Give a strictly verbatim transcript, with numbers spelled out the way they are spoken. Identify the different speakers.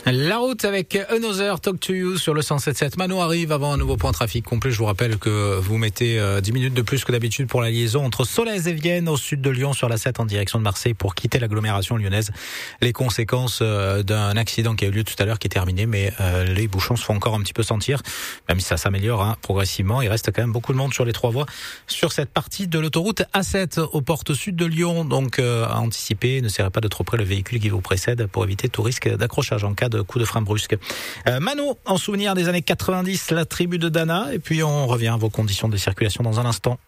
Speaker 1: La route avec Another Talk to You sur le cent sept sept. Mano arrive avant un nouveau point trafic complet. Je vous rappelle que vous mettez dix minutes de plus que d'habitude pour la liaison entre Solèze et Vienne au sud de Lyon sur la sept en direction de Marseille pour quitter l'agglomération lyonnaise. Les conséquences d'un accident qui a eu lieu tout à l'heure qui est terminé, mais les bouchons se font encore un petit peu sentir, même si ça s'améliore hein, progressivement. Il reste quand même beaucoup de monde sur les trois voies sur cette partie de l'autoroute A sept aux portes sud de Lyon. Donc euh, à anticiper, ne serrez pas de trop près le véhicule qui vous précède pour éviter tout risque d'accrochage en cas de coup de frein brusque. Euh, Mano, en souvenir des années quatre-vingt-dix, la tribu de Dana, et puis on revient à vos conditions de circulation dans un instant.